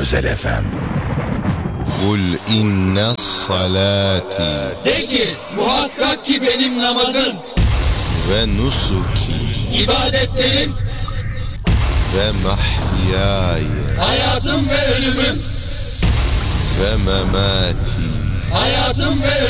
Özel FM. Kul inne salati. De ki muhakkak ki benim namazım Ve nusuki. ibadetlerim, Ve mahyaya. hayatım ve ölümüm, Ve memati. hayatım ve